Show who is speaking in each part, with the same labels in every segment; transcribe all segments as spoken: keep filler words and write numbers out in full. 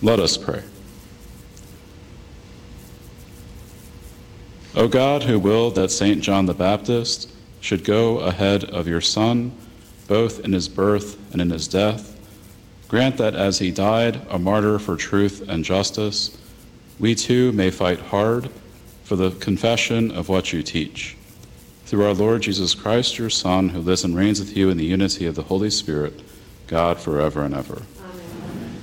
Speaker 1: Let us pray. O God, who willed that Saint John the Baptist should go ahead of your Son, both in his birth and in his death, grant that as he died a martyr for truth and justice, we too may fight hard for the confession of what you teach. Through our Lord Jesus Christ, your Son, who lives and reigns with you in the unity of the Holy Spirit, God forever and ever.
Speaker 2: Amen.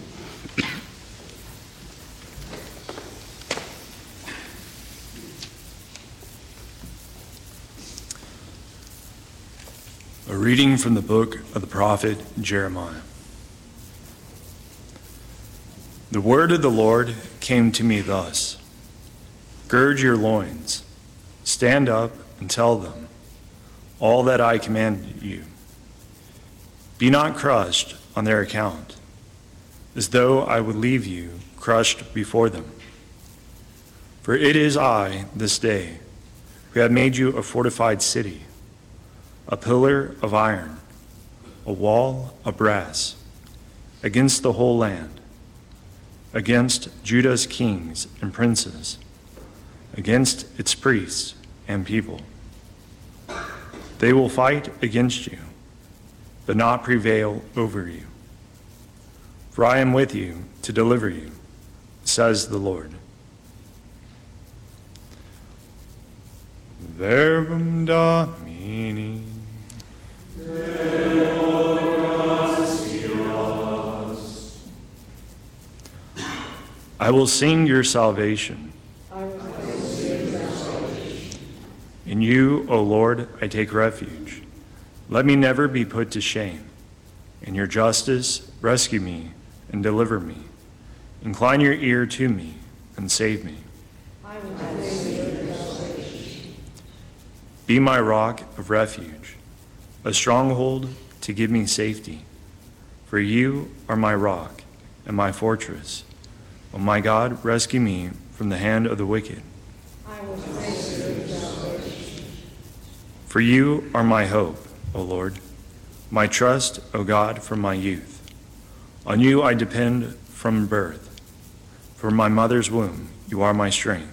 Speaker 3: A reading from the book of the prophet Jeremiah. The word of the Lord came to me thus: Gird your loins, stand up and tell them all that I command you. Be not crushed on their account, as though I would leave you crushed before them. For it is I, this day, who have made you a fortified city, a pillar of iron, a wall of brass, against the whole land, against Judah's kings and princes, against its priests and people. They will fight against you, but not prevail over you. For I am with you to deliver you, says the Lord. Verbum Domini. I will sing your salvation. In you, O Lord, I take refuge. Let me never be put to shame. In your justice, rescue me and deliver me. Incline your ear to me and save me. Be my rock of refuge, a stronghold to give me safety. For you are my rock and my fortress. O my God, rescue me from the hand of the wicked. For you are my hope, O Lord, my trust, O God, from my youth. On you I depend from birth. From my mother's womb, you are my strength.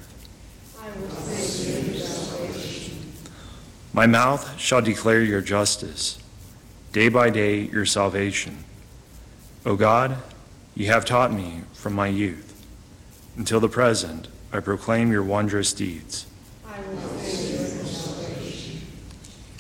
Speaker 3: My mouth shall declare your justice, day by day your salvation. O God, you have taught me from my youth. Until the present, I proclaim your wondrous deeds.